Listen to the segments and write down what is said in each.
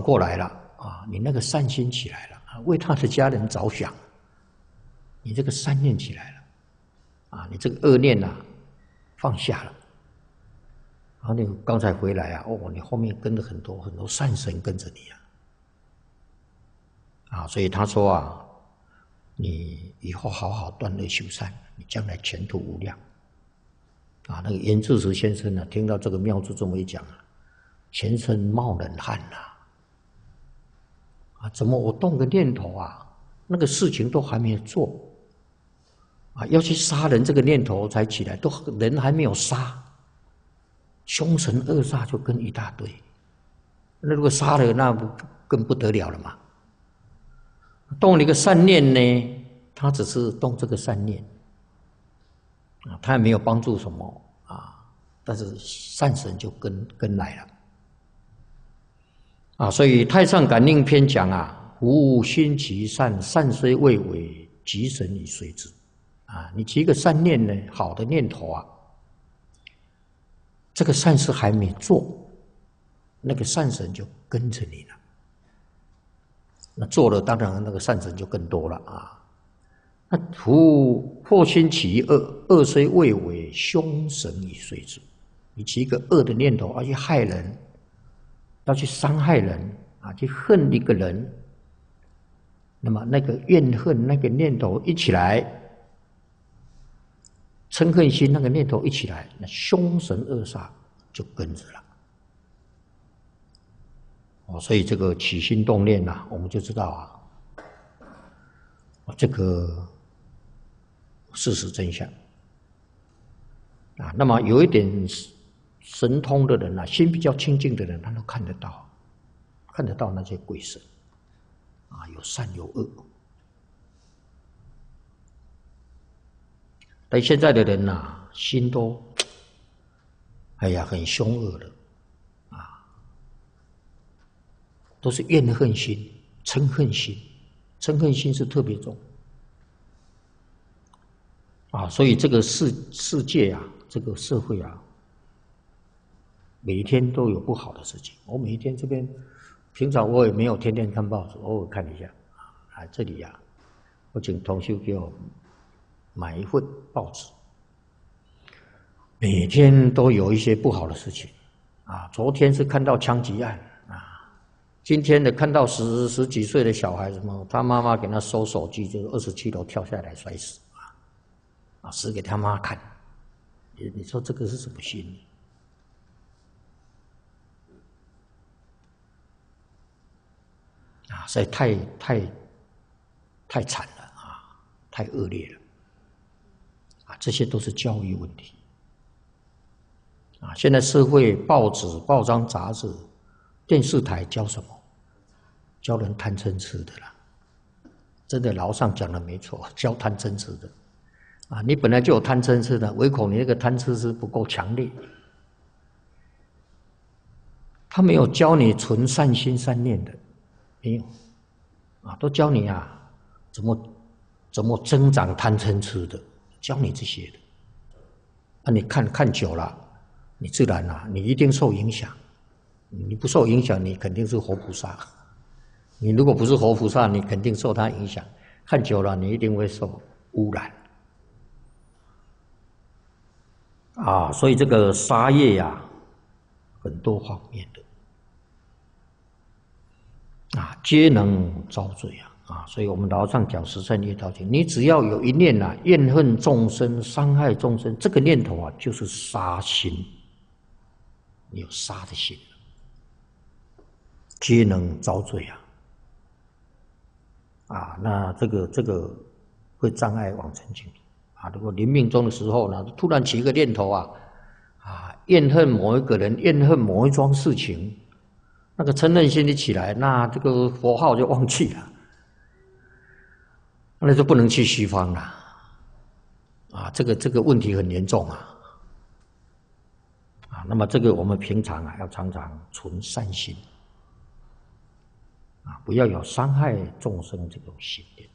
过来了啊，你那个善心起来了啊，为他的家人着想，你这个善念起来了啊，你这个恶念啊放下了。然后你刚才回来啊，哦，你后面跟了很多很多善神跟着你啊，所以他说啊，你以后好好断恶修善，你将来前途无量。啊，那个严智慈先生呢，听到这个妙智这么一讲啊，全身冒冷汗呐！啊，怎么我动个念头啊，那个事情都还没有做，啊，要去杀人这个念头才起来，都人还没有杀。凶神恶煞就跟一大堆，那如果杀了，那更不得了了嘛。动了一个善念呢，他只是动这个善念，啊，他也没有帮助什么啊，但是善神就跟来了，啊，所以《太上感应篇》讲啊，夫心其善，善虽未为，吉神已随之，啊，你起一个善念呢，好的念头啊。这个善事还没做，那个善神就跟着你了。那做了，当然那个善神就更多了啊。那夫祸心起恶，恶虽未为，凶神已随之。你起一个恶的念头，要去害人，要去伤害人啊，去恨一个人，那么那个怨恨那个念头一起来，嗔恨心那个念头一起来，那凶神恶煞就跟着了。哦，所以这个起心动念呐，我们就知道啊，这个事实真相啊。那么有一点神通的人啊，心比较清净的人，他都看得到那些鬼神啊，有善有恶。但现在的人呐，心都哎呀很凶恶的啊，都是怨恨心、嗔恨心，嗔恨心是特别重啊。所以这个世界啊，这个社会啊，每一天都有不好的事情。我每一天这边，平常我也没有天天看报纸，偶尔看一下啊。这里啊，我请同修给我买一份报纸，每天都有一些不好的事情啊。昨天是看到枪击案啊，今天的看到十几岁的小孩，什么他妈妈给他收手机，就是27楼跳下来摔死啊，死给他妈看。你说这个是什么心理？啊，所以太惨了啊，太恶劣了啊，这些都是教育问题啊。现在社会报纸、报章、杂志、电视台教什么？教人贪嗔痴的啦。真的，老上讲的没错，教贪嗔痴的啊。你本来就有贪嗔痴的，唯恐你那个贪嗔痴不够强烈，他没有教你存善心善念的。没有啊，都教你啊，怎么增长贪嗔痴的，教你这些的。啊，你看久了，你自然啊，你一定受影响。你不受影响，你肯定是活菩萨。你如果不是活菩萨，你肯定受他影响。看久了，你一定会受污染。啊，所以这个杀业呀，很多方面的。啊，皆能遭罪啊！所以我们老上讲十善业道经，你只要有一念啊，怨恨众生、伤害众生，这个念头啊，就是杀心，你有杀的心，皆能遭罪啊！那这个会障碍往生净土啊！如果临命终的时候呢，突然起一个念头啊，怨恨某一个人，怨恨某一桩事情。那个嗔恨心一起来，那这个佛号就忘记了，那就不能去西方了啊！这个问题很严重啊！那么这个我们平常啊要常常存善心啊，不要有伤害众生这种心念。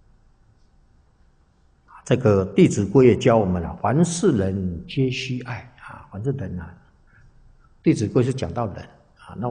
这个《弟子规》也教我们了，凡是人皆须爱啊！凡是人啊，《弟子规》是讲到人。